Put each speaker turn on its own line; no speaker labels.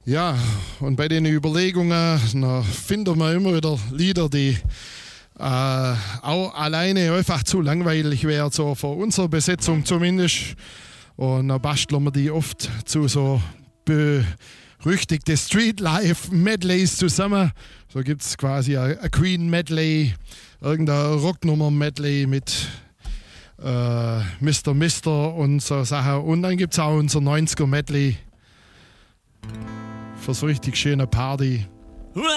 Ja, und bei den Überlegungen finden wir immer wieder Lieder, die auch alleine einfach zu langweilig wären, so für unsere Besetzung zumindest. Und dann basteln wir die oft zu so berüchtigte Streetlife-Medleys zusammen. So gibt es quasi ein Queen-Medley, irgendeine Rocknummer-Medley mit Mr. Mister und so Sachen. Und dann gibt es auch unser 90er-Medley für so richtig schöne Party.